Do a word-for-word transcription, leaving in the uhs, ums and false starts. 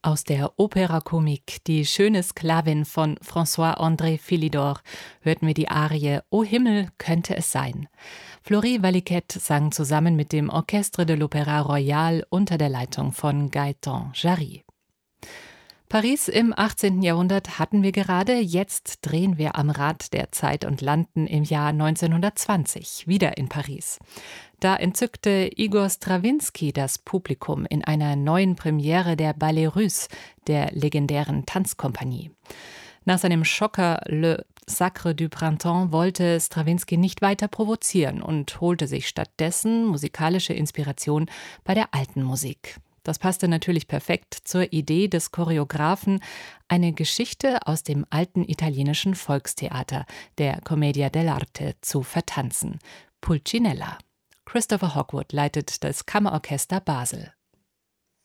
Aus der Opera Comique Die schöne Sklavin von François-André Philidor hörten wir die Arie O Himmel, könnte es sein. Florie Valiquette sang zusammen mit dem Orchestre de l'Opéra Royal unter der Leitung von Gaëtan Jarry. Paris im achtzehnten. Jahrhundert hatten wir gerade, jetzt drehen wir am Rad der Zeit und landen im Jahr neunzehnhundertzwanzig, wieder in Paris. Da entzückte Igor Strawinski das Publikum in einer neuen Premiere der Ballet Russe, der legendären Tanzkompanie. Nach seinem Schocker Le Sacre du Printemps wollte Strawinski nicht weiter provozieren und holte sich stattdessen musikalische Inspiration bei der alten Musik. Das passte natürlich perfekt zur Idee des Choreografen, eine Geschichte aus dem alten italienischen Volkstheater, der Commedia dell'arte, zu vertanzen. Pulcinella. Christopher Hogwood leitet das Kammerorchester Basel.